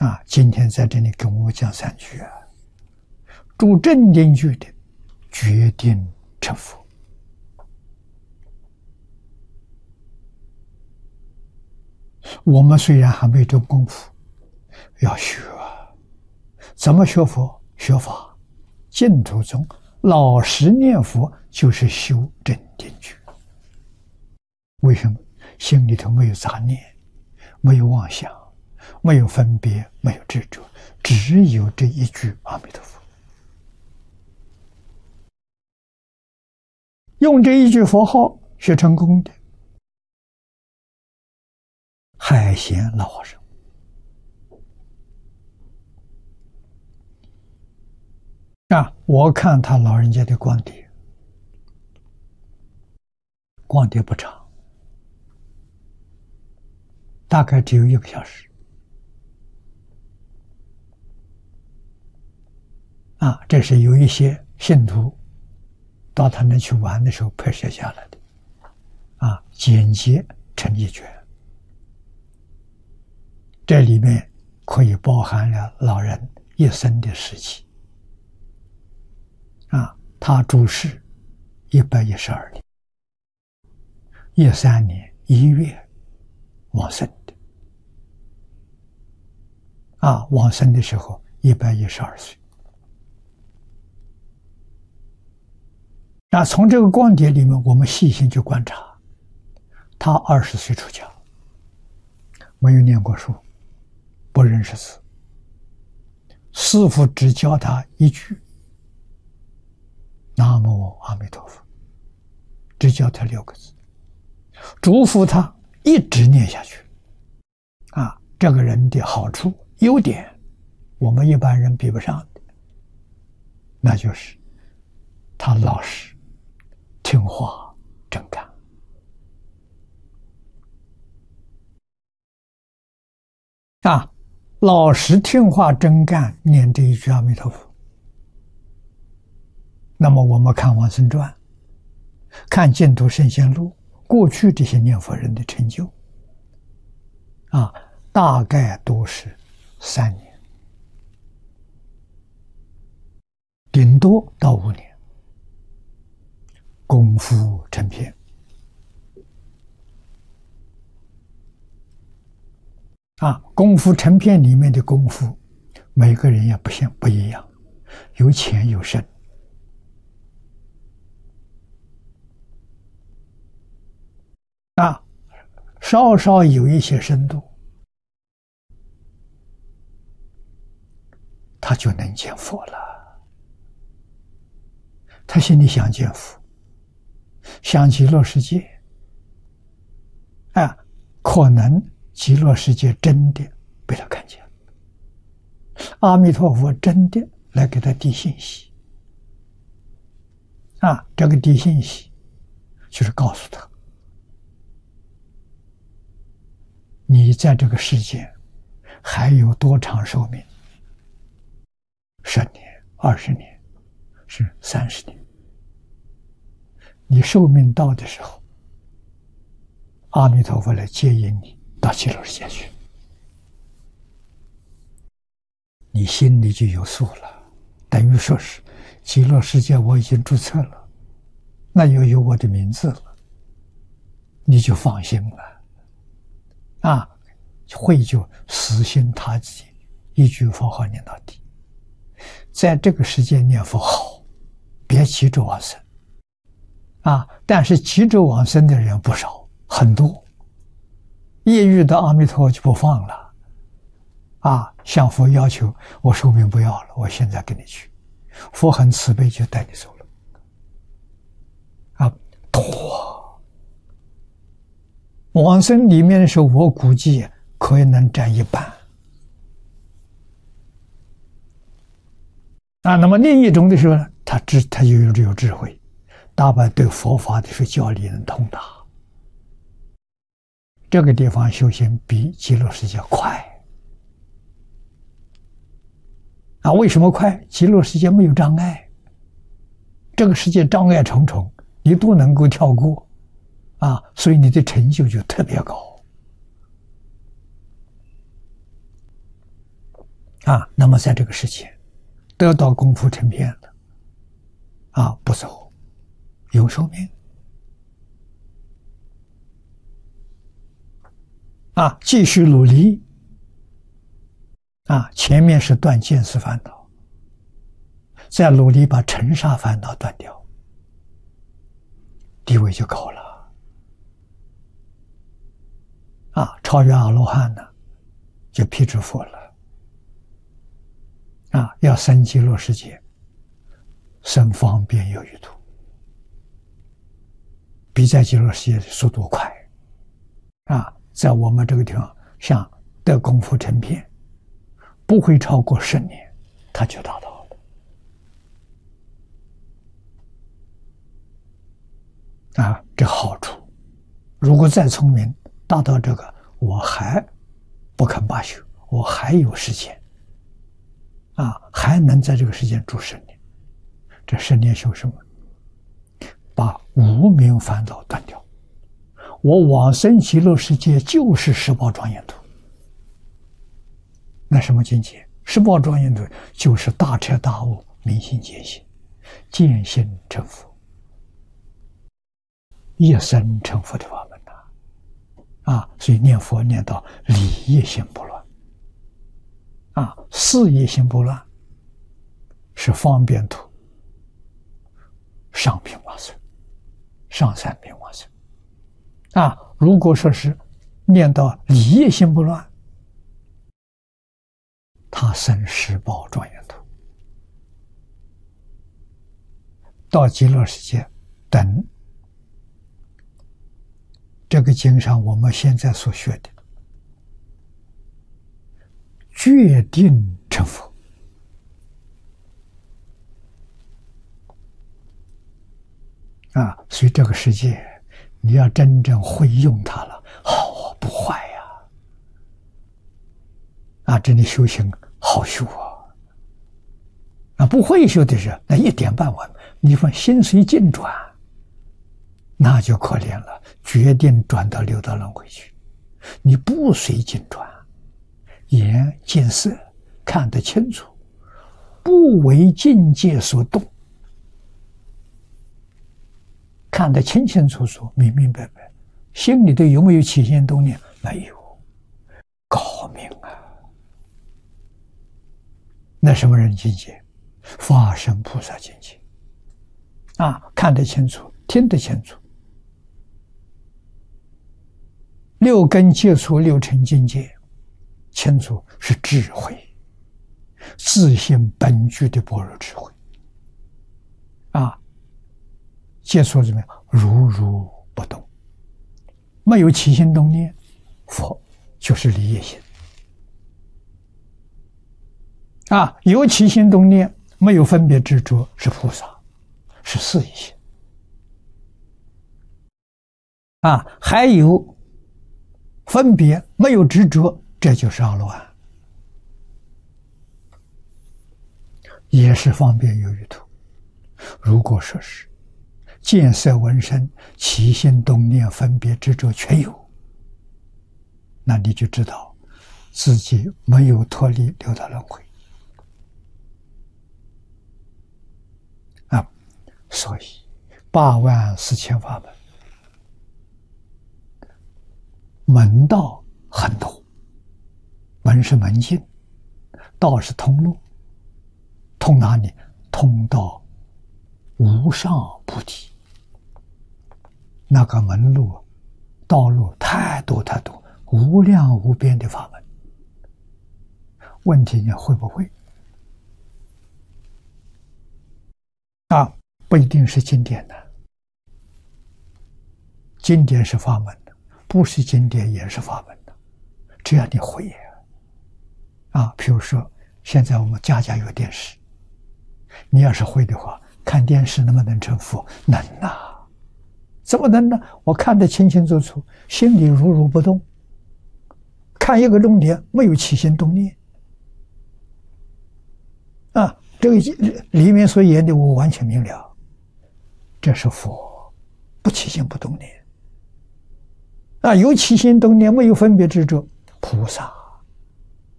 今天在这里跟我讲3句住正定句的决定成佛。我们虽然还没这功夫，要学怎么学佛？学法净土宗老实念佛就是修正定句。为什么？心里头没有杂念，没有妄想，没有分别，没有执着，只有这一句阿弥陀佛。用这一句佛号学成功的海贤老和尚，我看他老人家的光碟，光碟不长，大概只有1个小时。这是有一些信徒到他那去玩的时候拍摄下来的，剪辑成一卷。这里面可以包含了老人一生的事迹。他住世112年，13年1月往生的。往生的时候112岁。从这个光碟里面，我们细心去观察，他20岁出家，没有念过书，不认识字，师父只教他一句南无阿弥陀佛，只教他6个字，嘱咐他一直念下去。这个人的好处优点我们一般人比不上的，那就是他老实听话真干。老实听话真干，念这一句阿弥陀佛。那么我们看往生传，看净土圣贤录，过去这些念佛人的成就大概都是3年，顶多到5年，功夫成片。功夫成片里面的功夫，每个人也不一样，有浅有深。稍稍有一些深度，他就能见佛了。他心里想见佛，想极乐世界，可能极乐世界真的被他看见了，阿弥陀佛真的来给他递信息。这个递信息就是告诉他，你在这个世界还有多长寿命？10年、20年，是30年。你寿命到的时候，阿弥陀佛来接引你到极乐世界去，你心里就有数了，等于说是极乐世界我已经注册了，那又有我的名字了，你就放心了。会就死心塌地，一句佛号念到底。在这个世界念佛好，别急着往生。但是急着往生的人不少，很多。一遇到阿弥陀佛就不放了。向佛要求，我寿命不要了，我现在跟你去。佛很慈悲，就带你走了。拖。往生里面的时候，我估计可以能占1半。那么另一种的时候呢，他就有智慧，大半对佛法的是教理能通达。这个地方修行比极乐世界快。为什么快？极乐世界没有障碍，这个世界障碍重重，你都能够跳过所以你的成就就特别高。 那么在这个世界得到功夫成片了，不走，有寿命，继续努力，前面是断见思烦恼，再努力把尘沙烦恼断掉，地位就高了，超越阿罗汉呢，就辟支佛了。要生极乐世界，生方便有余土，比在极乐世界的速度快。在我们这个地方，像得功夫成片，不会超过10年，他就达到了。这好处。如果再聪明，达到这个，我还不肯罢休，我还有时间。还能在这个时间住10年，这10年修什么？把无明烦恼断掉。我往生极乐世界就是十宝庄严土。那什么境界？十宝庄严土就是大彻大悟、明心见性、见性成佛、一生成佛的法门所以念佛念到理业心不乱。事业心不乱是方便土上品往生，上3品往生。如果说是念到理业心不乱，他生十宝庄严土，到极乐世界等这个经上我们现在所学的决定成佛。所以这个世界你要真正会用它了，好不坏呀！这里修行好修不会修的人，那一点半完，你说心随境转，那就可怜了，决定转到六道轮回去。你不随境转，眼见色看得清楚，不为境界所动，看得清清楚楚、明明白白，心里头有没有起心动念？没有，高明那什么人境界？法身菩萨境界看得清楚，听得清楚，六根接触六尘境界，清楚是智慧，自性本具的般若智慧接触怎么样？如如不动，没有起心动念，佛就是理业心有起心动念，没有分别执着，是菩萨，是四意心还有分别，没有执着，这就是阿罗汉，也是方便有余土。如果说是见色闻声起心动念分别执着全有，那你就知道自己没有脱离六道轮回所以84000法门道很多，门是门径，道是通路，通哪里？通到无上菩提。那个门路道路太多太多，无量无边的法门。问题你会不会不一定是经典的，经典是法门的，不是经典也是法门的，只要你会比如说现在我们家家有电视，你要是会的话，看电视能不能成佛？能怎么能呢？我看得清清楚楚，心里如如不动，看一个重点，没有起心动念这个里面所言的我完全明了，这是佛，不起心不动念有起心动念，没有分别执着，菩萨